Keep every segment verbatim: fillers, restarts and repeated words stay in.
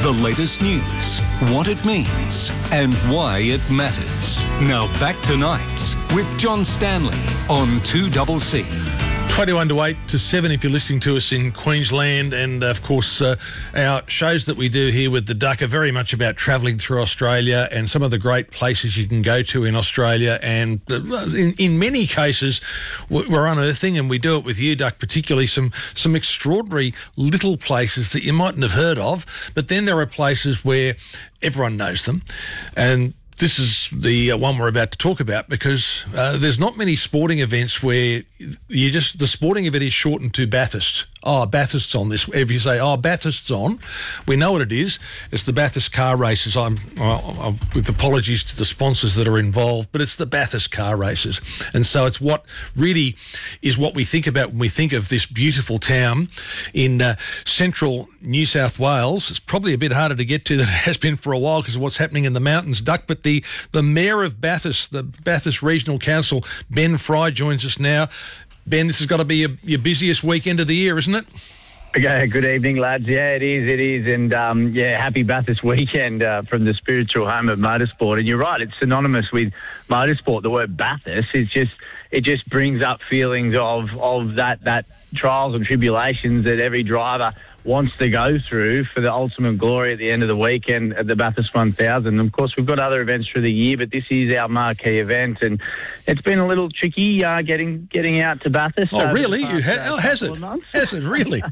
The latest news, what it means, and why it matters. Now back to Nights with John Stanley on two C C. twenty-one to eight to seven if you're listening to us in Queensland, and of course uh, our shows that we do here with the Duck are very much about travelling through Australia and some of the great places you can go to in Australia, and uh, in, in many cases we're unearthing, and we do it with you, Duck, particularly some some extraordinary little places that you mightn't have heard of, but then there are places where everyone knows them, and this is the uh, one we're about to talk about, because uh, there's not many sporting events where you just the sporting event is shortened to Bathurst. Oh, Bathurst's on this. If you say, oh, Bathurst's on, we know what it is. It's the Bathurst car races. I'm, I'm with apologies to the sponsors that are involved, but it's the Bathurst car races. And so it's what really is what we think about when we think of this beautiful town in uh, central New South Wales. It's probably a bit harder to get to than it has been for a while because of what's happening in the mountains, Duck. But the, the Mayor of Bathurst, the Bathurst Regional Council, Ben Fry, joins us now. Ben, this has got to be your, your busiest weekend of the year, isn't it? Okay, good evening, lads. Yeah, it is, it is. And, um, yeah, happy Bathurst weekend uh, from the spiritual home of motorsport. And you're right, it's synonymous with motorsport. The word Bathurst is just, it just brings up feelings of, of that, that trials and tribulations that every driver wants to go through for the ultimate glory at the end of the weekend at the Bathurst one thousand. And of course, we've got other events through the year, but this is our marquee event, and it's been a little tricky uh, getting getting out to Bathurst. Oh, really? Past, you ha- uh, oh, has it? Has it really?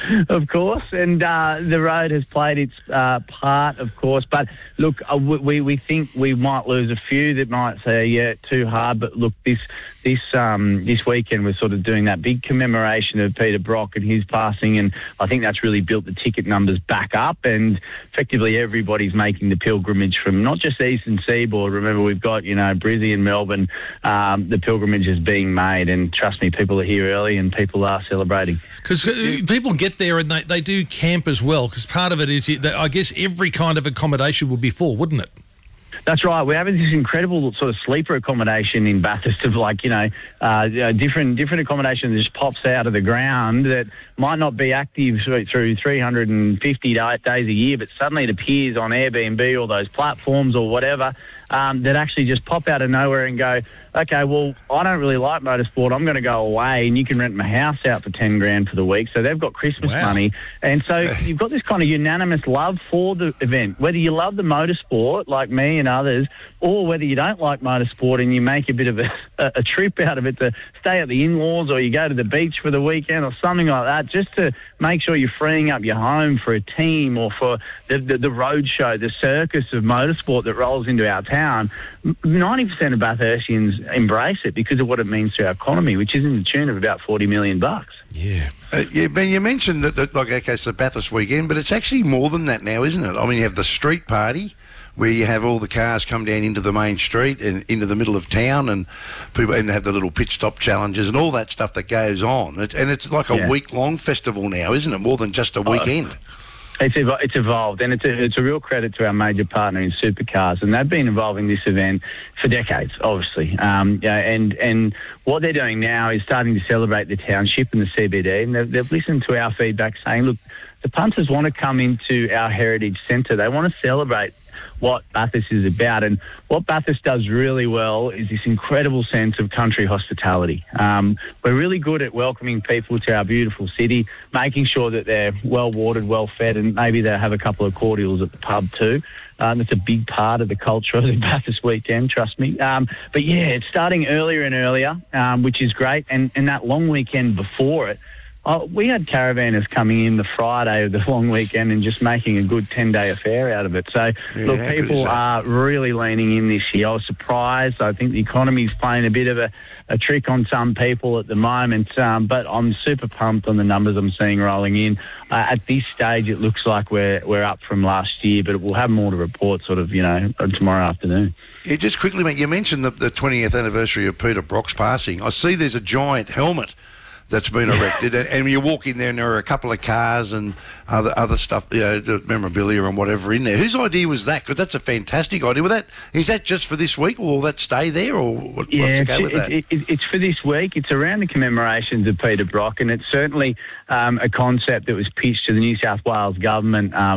Of course, and uh, the road has played its uh, part, of course. But look, uh, we we think we might lose a few that might say, yeah, too hard. But look, this this um, this weekend we're sort of doing that big commemoration of Peter Brock and his passing, and I think that's really built the ticket numbers back up, and effectively everybody's making the pilgrimage from not just the eastern seaboard. Remember, we've got, you know, Brizzy and Melbourne. Um, the pilgrimage is being made, and trust me, people are here early and people are celebrating. Because people get there and they, they do camp as well, because part of it is, that I guess every kind of accommodation would be full, wouldn't it? That's right. We're having this incredible sort of sleeper accommodation in Bathurst of like, you know, uh, different different accommodation that just pops out of the ground that might not be active through, through three hundred fifty days a year, but suddenly it appears on Airbnb or those platforms or whatever um, that actually just pop out of nowhere and go, okay, well, I don't really like motorsport. I'm going to go away, and you can rent my house out for ten grand for the week. So they've got Christmas wow. money. And so you've got this kind of unanimous love for the event, whether you love the motorsport like me and others, or whether you don't like motorsport and you make a bit of a, a trip out of it to stay at the in-laws, or you go to the beach for the weekend or something like that, just to make sure you're freeing up your home for a team or for the, the, the road show, the circus of motorsport that rolls into our town. ninety percent of Bathurstians embrace it because of what it means to our economy, which is in the tune of about forty million bucks. Yeah. Uh, yeah, Ben, you mentioned that, that, like, okay, it's the Bathurst weekend, but it's actually more than that now, isn't it? I mean, you have the street party, where you have all the cars come down into the main street and into the middle of town, and people and they have the little pit stop challenges and all that stuff that goes on. It, and it's like a yeah. week-long festival now, isn't it? More than just a weekend. Oh. It's ev- it's evolved, and it's a, it's a real credit to our major partner in Supercars, and they've been involved in this event for decades, obviously. Um, yeah, and and what they're doing now is starting to celebrate the township and the C B D, and they've, they've listened to our feedback saying, look, the punters want to come into our heritage centre. They want to celebrate what Bathurst is about. And what Bathurst does really well is this incredible sense of country hospitality. Um, we're really good at welcoming people to our beautiful city, making sure that they're well watered, well fed, and maybe they have a couple of cordials at the pub too. Um, that's a big part of the culture of the Bathurst weekend, trust me. Um, but yeah, it's starting earlier and earlier, um, which is great. And, and that long weekend before it, Oh, we had caravanners coming in the Friday of the long weekend and just making a good ten-day affair out of it. So, yeah, look, people are really leaning in this year. I was surprised. I think the economy's playing a bit of a, a trick on some people at the moment, um, but I'm super pumped on the numbers I'm seeing rolling in. Uh, at this stage, it looks like we're we're up from last year, but we'll have more to report sort of, you know, tomorrow afternoon. Yeah, just quickly, mate, you mentioned the, the twentieth anniversary of Peter Brock's passing. I see there's a giant helmet that's been erected, and, and you walk in there and there are a couple of cars and other other stuff, you know, the memorabilia and whatever in there. Whose idea was that? Because that's a fantastic idea. Was that, is that just for this week, or will that stay there, or what, yeah, what's the go with it, that? It, it, it's for this week. It's around the commemorations of Peter Brock, and it's certainly um, a concept that was pitched to the New South Wales government um,